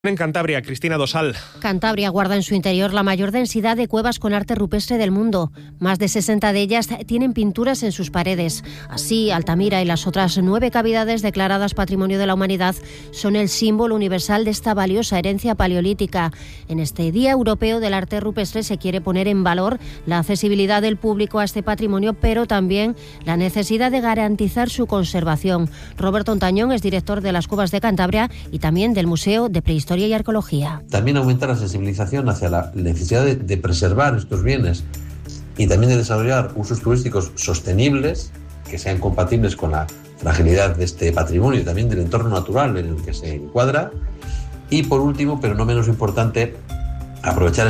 En Cantabria, Cristina Dosal. Cantabria guarda en su interior la mayor densidad de cuevas con arte rupestre del mundo. Más de 60 de ellas tienen pinturas en sus paredes. Así, Altamira y las otras 9 cavidades declaradas Patrimonio de la Humanidad son el símbolo universal de esta valiosa herencia paleolítica. En este Día Europeo del Arte Rupestre se quiere poner en valor la accesibilidad del público a este patrimonio, pero también la necesidad de garantizar su conservación. Roberto Ontañón es director de las Cuevas de Cantabria y también del Museo de Prehistoria y Arqueología. También aumentar la sensibilización hacia la necesidad de preservar estos bienes y también de desarrollar usos turísticos sostenibles que sean compatibles con la fragilidad de este patrimonio y también del entorno natural en el que se encuadra. Y por último, pero no menos importante, aprovechar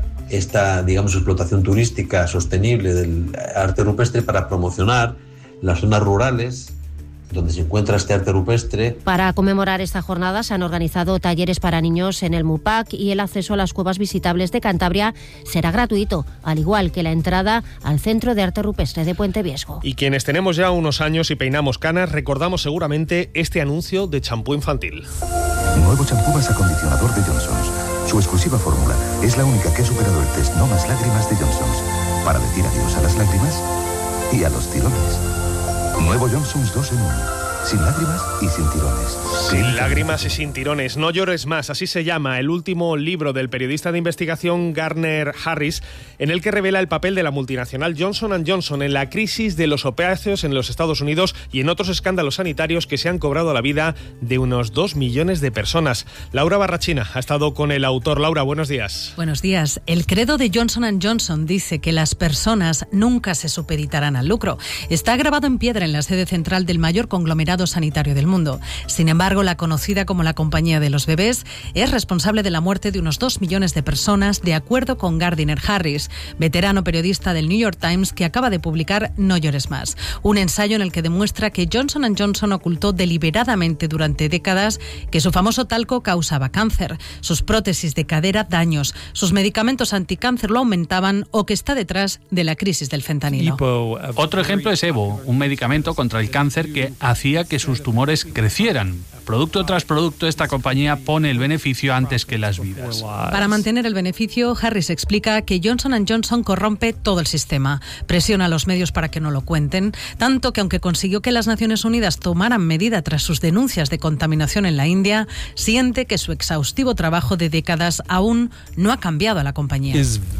esta digamos, explotación turística sostenible del arte rupestre para promocionar las zonas rurales donde se encuentra este arte rupestre. Para conmemorar esta jornada se han organizado talleres para niños en el MUPAC y el acceso a las cuevas visitables de Cantabria será gratuito, al igual que la entrada al Centro de Arte Rupestre de Puente Viesgo. Y quienes tenemos ya unos años y peinamos canas, recordamos seguramente este anuncio de champú infantil. Nuevo champú base acondicionador de Johnson's. Su exclusiva fórmula es la única que ha superado el test No Más Lágrimas de Johnson's para decir adiós a las lágrimas y a los tirones. Nuevo Johnson's 2 en 1. Sin lágrimas y sin tirones. Sin lágrimas y sin tirones. No llores más, así se llama el último libro del periodista de investigación Garner Harris, en el que revela el papel de la multinacional Johnson & Johnson en la crisis de los opiáceos en los Estados Unidos y en otros escándalos sanitarios que se han cobrado la vida de unos 2 millones de personas. Laura Barrachina ha estado con el autor. Laura, buenos días. Buenos días. El credo de Johnson & Johnson dice que las personas nunca se supeditarán al lucro. Está grabado en piedra en la sede central del mayor conglomerado sanitario del mundo. Sin embargo, la conocida como la compañía de los bebés es responsable de la muerte de unos 2 millones de personas, de acuerdo con Gardiner Harris, veterano periodista del New York Times, que acaba de publicar No llores más, un ensayo en el que demuestra que Johnson & Johnson ocultó deliberadamente durante décadas que su famoso talco causaba cáncer, sus prótesis de cadera daños, sus medicamentos anticáncer lo aumentaban o que está detrás de la crisis del fentanilo. Otro ejemplo es Evo, un medicamento contra el cáncer que hacía que sus tumores crecieran. Producto tras producto, esta compañía pone el beneficio antes que las vidas. Para mantener el beneficio, Harris explica que Johnson & Johnson corrompe todo el sistema, presiona a los medios para que no lo cuenten, tanto que aunque consiguió que las Naciones Unidas tomaran medida tras sus denuncias de contaminación en la India, siente que su exhaustivo trabajo de décadas aún no ha cambiado a la compañía.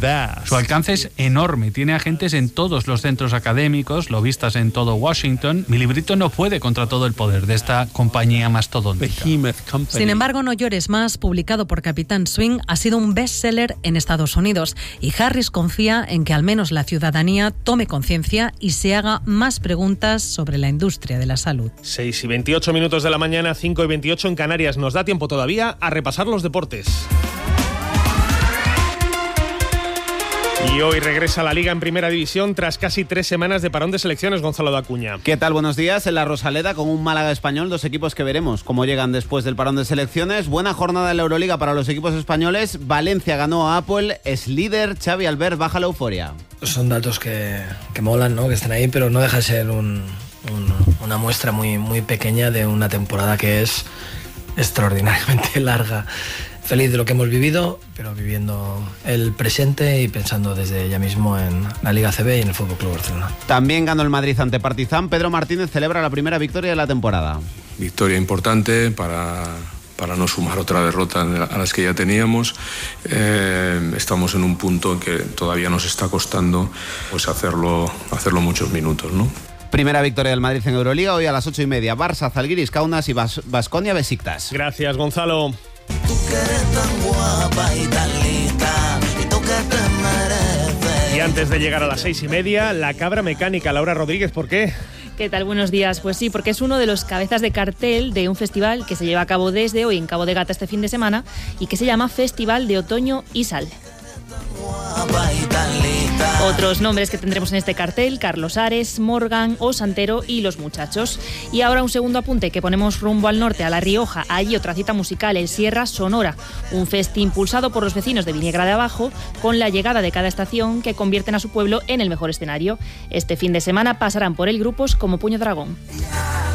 Su alcance es enorme, tiene agentes en todos los centros académicos, lobistas en todo Washington. Mi librito no puede contra todo el poder de esta compañía mastodóntica. Sin embargo, No llores más, publicado por Capitán Swing, ha sido un bestseller en Estados Unidos y Harris confía en que al menos la ciudadanía tome conciencia y se haga más preguntas sobre la industria de la salud. 6:28 de la mañana, 5:28 en Canarias. Nos da tiempo todavía a repasar los deportes. Y hoy regresa la Liga en Primera División tras casi 3 semanas de parón de selecciones. Gonzalo de Acuña. ¿Qué tal? Buenos días. En la Rosaleda con un Málaga Español, 2 equipos que veremos cómo llegan después del parón de selecciones. Buena jornada en la Euroliga para los equipos españoles. Valencia ganó a Apple, es líder. Xavi Albert baja la euforia. Son datos que molan, ¿no? Que estén ahí, pero no deja de ser una muestra muy, muy pequeña de una temporada que es extraordinariamente larga. Feliz de lo que hemos vivido, pero viviendo el presente y pensando desde ya mismo en la Liga CB y en el Fútbol Club Barcelona. También ganó el Madrid ante Partizan. Pedro Martínez celebra la primera victoria de la temporada. Victoria importante para no sumar otra derrota a las que ya teníamos. Estamos en un punto en que todavía nos está costando pues hacerlo muchos minutos, ¿no? Primera victoria del Madrid en Euroliga, hoy a las 8:30. Barça, Zalgiris, Kaunas y Baskonia, Besiktas. Gracias, Gonzalo. Tú que eres tan guapa y tan lista, y tú que te mereces. Y antes de llegar a las 6:30, la cabra mecánica. Laura Rodríguez, ¿por qué? ¿Qué tal? Buenos días. Pues sí, porque es uno de los cabezas de cartel de un festival que se lleva a cabo desde hoy en Cabo de Gata este fin de semana y que se llama Festival de Otoño y Sal. Otros nombres que tendremos en este cartel: Carlos Ares, Morgan o Santero y Los Muchachos. Y ahora un segundo apunte, que ponemos rumbo al norte, a La Rioja. Allí otra cita musical, el Sierra Sonora, un festi impulsado por los vecinos de Viniegra de Abajo, con la llegada de cada estación que convierten a su pueblo en el mejor escenario. Este fin de semana pasarán por él grupos como Puño Dragón.